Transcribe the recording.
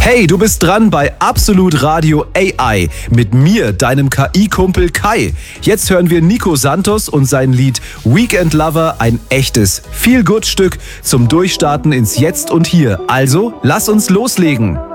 Hey, du bist dran bei Absolut Radio AI mit mir, deinem KI-Kumpel Kai. Jetzt hören wir Nico Santos und sein Lied Weekend Lover, ein echtes Feel-Good-Stück zum Durchstarten ins Jetzt und Hier. Also, lass uns loslegen.